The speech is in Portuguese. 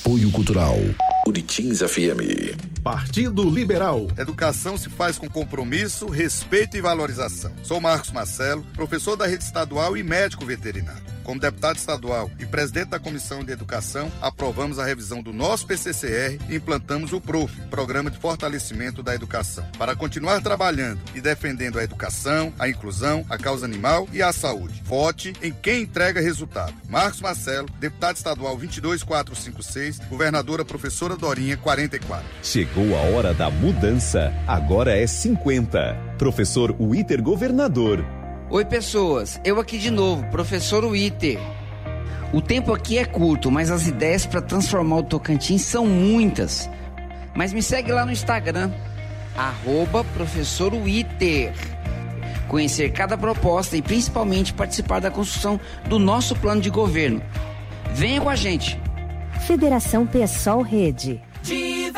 Apoio Cultural. Buritins FM. Partido Liberal. Educação se faz com compromisso, respeito e valorização. Sou Marcos Marcelo, professor da rede estadual e médico veterinário. Como deputado estadual e presidente da Comissão de Educação, aprovamos a revisão do nosso PCCR e implantamos o PROF, Programa de Fortalecimento da Educação, para continuar trabalhando e defendendo a educação, a inclusão, a causa animal e a saúde. Vote em quem entrega resultado. Marcos Marcelo, deputado estadual 22456, governadora professora Dorinha 44. Chegou a hora da mudança. Agora é 50. Professor Uiter Governador. Oi, pessoas. Eu aqui de novo, professor Uiter. O tempo aqui é curto, mas as ideias para transformar o Tocantins são muitas. Mas me segue lá no Instagram, @professor Uiter. Conhecer cada proposta e principalmente participar da construção do nosso plano de governo. Venha com a gente. Federação PSOL Rede.